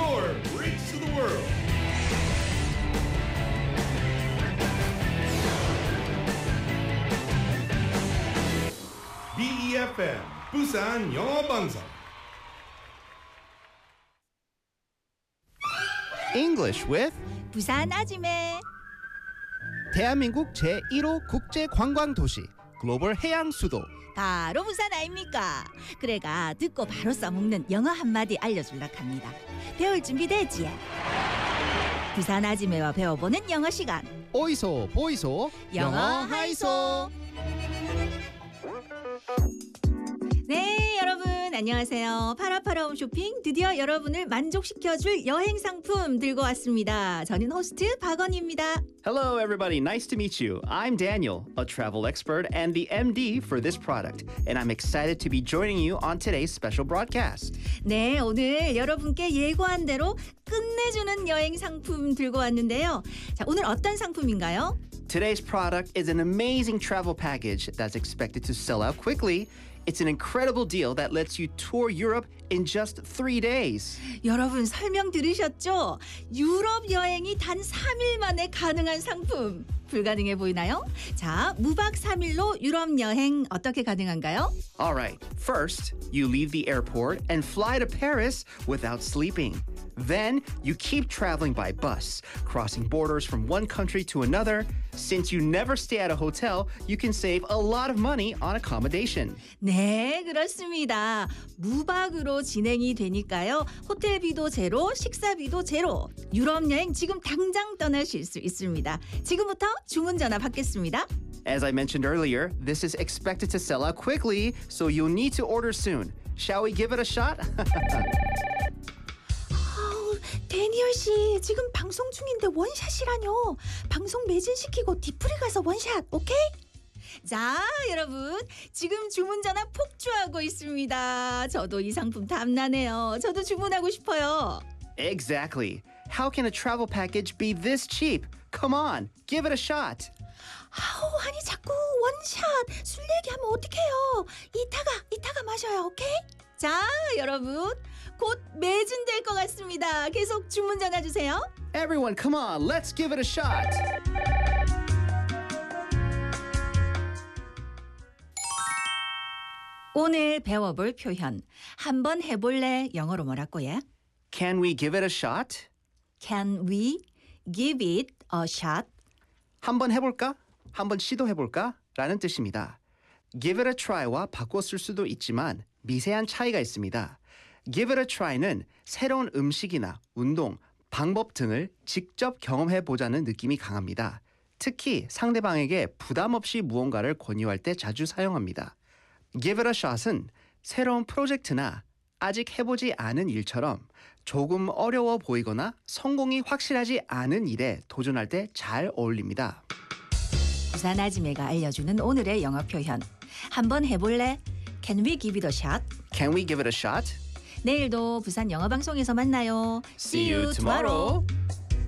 your bridge to the world. BEFM 부산 영어 방송. English with 부산 아지매. 대한민국 제1호 국제관광도시 글로벌 해양 수도. 바로 부산 아닙니까? 그래가 듣고 바로 써먹는 영어 한마디 알려줄라 합니다. 배울 준비 됐지? 부산 아지매와 배워보는 영어 시간. 어이소 보이소 영어 하이소. 네, 여러분 안녕하세요. 파라파라홈 쇼핑 드디어 여러분을 만족시켜줄 여행 상품 들고 왔습니다. 저는 호스트 박원입니다. Hello, everybody. Nice to meet you. I'm Daniel, a travel expert and the MD for this product, and I'm excited to be joining you on today's special broadcast. 네, 오늘 여러분께 예고한 대로 끝내주는 여행 상품 들고 왔는데요. 자, 오늘 어떤 상품인가요? Today's product is an amazing travel package that's expected to sell out quickly. It's an incredible deal that lets you tour Europe in just 3 days. 여러분 설명 들으셨죠? 유럽 여행이 단 3일 만에 가능한 상품. 불가능해 보이나요? 자, 무박 3일로 유럽 여행 어떻게 가능한가요? All right, first, you leave the airport and fly to Paris without sleeping. Then, you keep traveling by bus, crossing borders from one country to another. Since you never stay at a hotel, you can save a lot of money on accommodation. 네, 그렇습니다. 무박으로 진행이 되니까요. 호텔비도 제로, 식사비도 제로. 유럽 여행 지금 당장 떠나실 수 있습니다. 지금부터 주문 전화 받겠습니다. As I mentioned earlier, this is expected to sell out quickly, so you'll need to order soon. Shall we give it a shot? 데니얼 씨, 지금 방송 중인데 원샷이라뇨. 방송 매진시키고 뒤풀이 가서 원샷, 오케이? 자, 여러분, 지금 주문 전화 폭주하고 있습니다. 저도 이 상품 탐나네요. 저도 주문하고 싶어요. Exactly. How can a travel package be this cheap? Come on, give it a shot. 아우, 아니 자꾸 원샷 술 얘기하면 어떡해요. 이따가 마셔요, 오케이? 자, 여러분, 곧 매진될 것 같습니다. 계속 주문 전화 주세요. Everyone, come on, let's give it a shot. 오늘 배워볼 표현 한번 해볼래? 영어로 뭐라고요? Can we give it a shot? Can we give it a shot? 한번 해볼까? 한번 시도해볼까? 라는 뜻입니다. Give it a try와 바꿔 쓸 수도 있지만 미세한 차이가 있습니다. Give it a try는 새로운 음식이나 운동, 방법 등을 직접 경험해보자는 느낌이 강합니다. 특히 상대방에게 부담 없이 무언가를 권유할 때 자주 사용합니다. Give it a shot은 새로운 프로젝트나 아직 해보지 않은 일처럼 조금 어려워 보이거나 성공이 확실하지 않은 일에 도전할 때 잘 어울립니다. 부산 아지매가 알려주는 오늘의 영어 표현 한번 해볼래? Can we give it a shot? Can we give it a shot? 내일도 부산 영어 방송에서 만나요. See you tomorrow.